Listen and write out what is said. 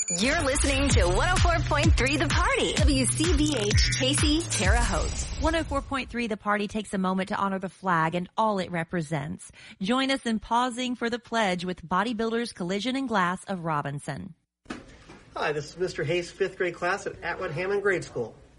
You're listening to 104.3 The Party. WCBH Casey, Terre Haute. 104.3 The Party takes a moment to honor the flag and all it represents. Join us in pausing for the pledge with Bodybuilders Collision and Glass of Robinson. Hi, this is Mr. Hayes' 5th grade class at Atwood Hammond Grade School.